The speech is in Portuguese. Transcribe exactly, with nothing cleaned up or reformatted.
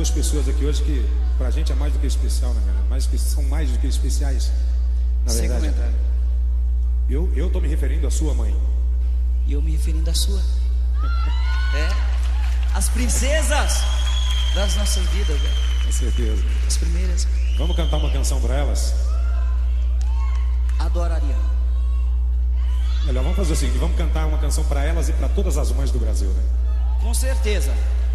duas pessoas aqui hoje que pra gente é mais do que especial, né, cara? Mais que, são mais do que especiais, na Sem verdade. comentário. Eu, eu tô me referindo à sua mãe. E eu me referindo à sua. É. As princesas das nossas vidas, velho. Com certeza. As primeiras. Vamos cantar uma canção pra elas? Adoraria. Melhor, vamos fazer o seguinte, vamos cantar uma canção pra elas e pra todas as mães do Brasil, né? Com certeza.